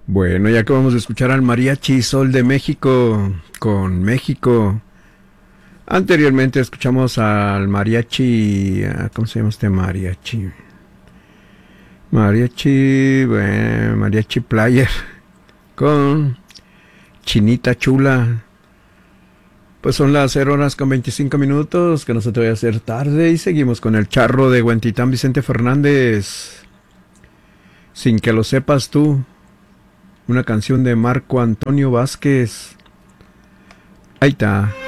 Bueno, ya acabamos de escuchar al Mariachi Sol de México con México. Anteriormente escuchamos al mariachi, ¿cómo se llama este mariachi? Mariachi, bueno, mariachi player con Chinita Chula. Pues son las 0 horas con 25 minutos, que no se te vaya a hacer tarde, y seguimos con el charro de Huentitán Vicente Fernández. Sin que lo sepas tú, una canción de Marco Antonio Vázquez. Ahí está.